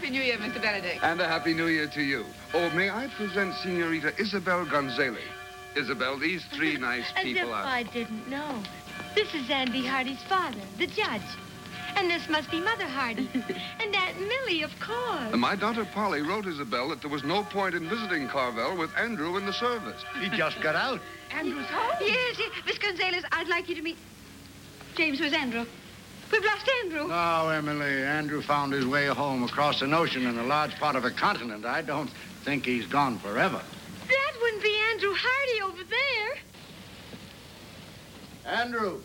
Happy New Year, Mr. Benedict. And a Happy New Year to you. Oh, may I present Senorita Isabel Gonzalez? Isabel, these three nice people are... As if I didn't know. This is Andy Hardy's father, the judge. And this must be Mother Hardy. And Aunt Millie, of course. And my daughter Polly wrote Isabel that there was no point in visiting Carvel with Andrew in the service. He just got out. Andrew's home? Yes, Miss Gonzalez, I'd like you to meet... James, where's Andrew? We've lost Andrew. No, Emily. Andrew found his way home across an ocean in a large part of a continent. I don't think he's gone forever. That wouldn't be Andrew Hardy over there. Andrew.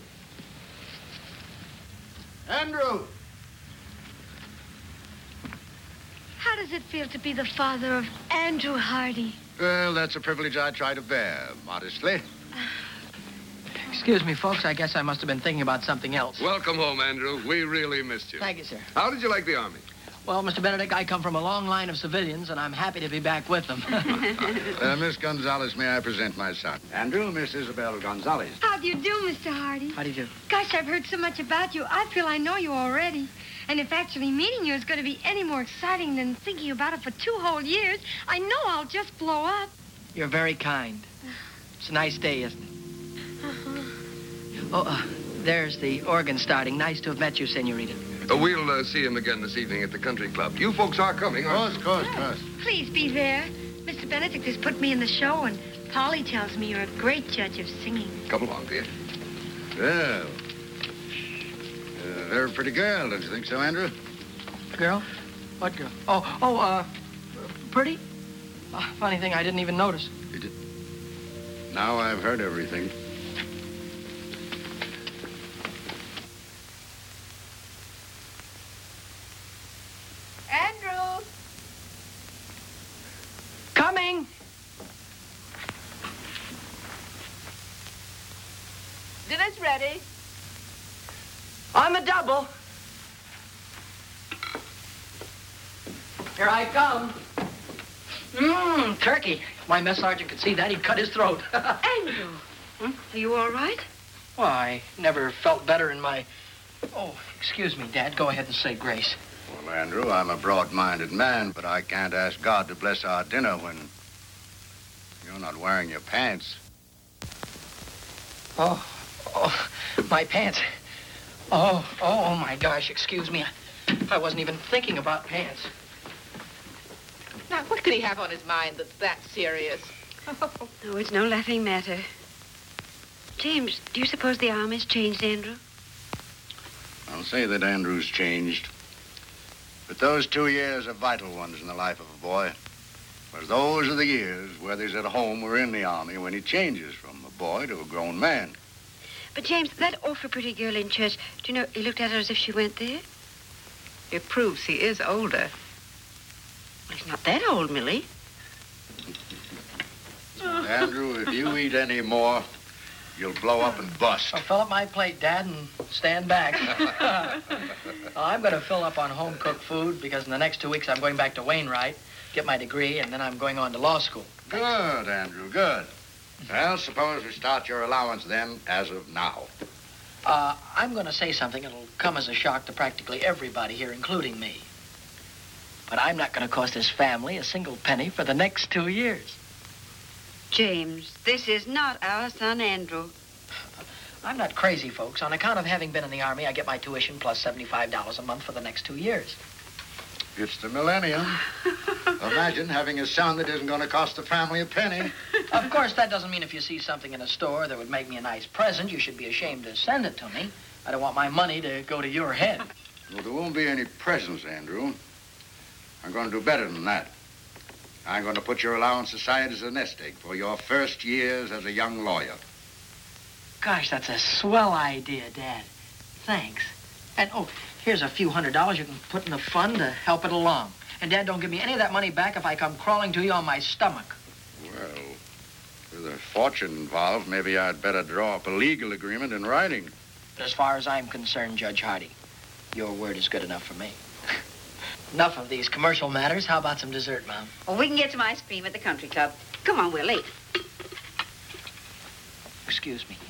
Andrew! How does it feel to be the father of Andrew Hardy? Well, that's a privilege I try to bear, modestly. Excuse me, folks. I guess I must have been thinking about something else. Welcome home, Andrew. We really missed you. Thank you, sir. How did you like the Army? Well, Mr. Benedict, I come from a long line of civilians, and I'm happy to be back with them. Miss Gonzalez, may I present my son? Andrew, Miss Isabel Gonzalez. How do you do, Mr. Hardy? How do you do? Gosh, I've heard so much about you. I feel I know you already. And if actually meeting you is going to be any more exciting than thinking about it for 2 whole years, I know I'll just blow up. You're very kind. It's a nice day, isn't it? Oh, there's the organ starting. Nice to have met you, Senorita. We'll see him again this evening at the country club. You folks are coming, aren't you? Of course. Please be there. Mr. Benedict has put me in the show, and Polly tells me you're a great judge of singing. Come along, dear. Well, very pretty girl, don't you think so, Andrew? Girl? What girl? Pretty? Funny thing, I didn't even notice. You did? Now I've heard everything. Andrew! Coming! Dinner's ready. On the double. Here I come. Turkey. If my mess sergeant could see that, he'd cut his throat. Andrew! Are you all right? Well, I never felt better in my... Oh, excuse me, Dad. Go ahead and say grace. Well, Andrew, I'm a broad-minded man, but I can't ask God to bless our dinner when you're not wearing your pants. Oh, my pants. Oh, my gosh, excuse me. I wasn't even thinking about pants. Now, what could he have on his mind that's that serious? Oh, it's no laughing matter. James, do you suppose the Army's changed Andrew? I'll say that Andrew's changed. But those 2 years are vital ones in the life of a boy. Whereas those are the years, whether he's at home or in the Army, when he changes from a boy to a grown man. But, James, that awful pretty girl in church, do you know, he looked at her as if she went there? It proves he is older. Well, he's not that old, Millie. Andrew, if you eat any more, you'll blow up and bust. I'll fill up my plate, Dad, and stand back. I'm going to fill up on home-cooked food because in the next 2 weeks I'm going back to Wainwright, get my degree, and then I'm going on to law school. Good, Andrew, good. Well, suppose we start your allowance then, as of now. I'm going to say something that'll come as a shock to practically everybody here, including me. But I'm not going to cost this family a single penny for the next 2 years. James, this is not our son, Andrew. I'm not crazy, folks. On account of having been in the Army, I get my tuition plus $75 a month for the next 2 years. It's the millennium. Imagine having a son that isn't going to cost the family a penny. Of course, that doesn't mean if you see something in a store that would make me a nice present, you should be ashamed to send it to me. I don't want my money to go to your head. Well, there won't be any presents, Andrew. I'm going to do better than that. I'm going to put your allowance aside as a nest egg for your first years as a young lawyer. Gosh, that's a swell idea, Dad. Thanks. And, here's a few $100s you can put in the fund to help it along. And, Dad, don't give me any of that money back if I come crawling to you on my stomach. Well, with a fortune involved, maybe I'd better draw up a legal agreement in writing. But as far as I'm concerned, Judge Hardy, your word is good enough for me. Enough of these commercial matters. How about some dessert, Mom? Oh, we can get some ice cream at the country club. Come on, we're late. Excuse me.